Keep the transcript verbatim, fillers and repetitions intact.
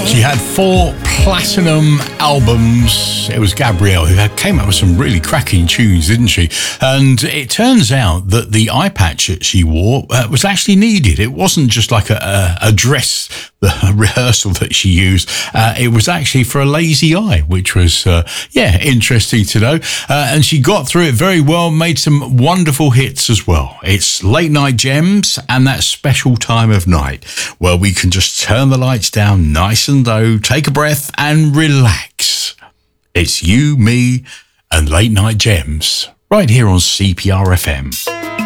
She had four platinum albums. It was Gabrielle who had, came up with some really cracking tunes, didn't she? And it turns out that the eye patch that she wore uh, was actually needed. It wasn't just like a, a, a dress, the rehearsal that she used. Uh, it was actually for a lazy eye, which was, uh, yeah, interesting to know. Uh, and she got through it very well, made some wonderful hits as well. It's Late Night Gems and that special time of night where we can just turn the lights down nice and low, take a breath and relax. It's you, me and Late Night Gems right here on C P R F M.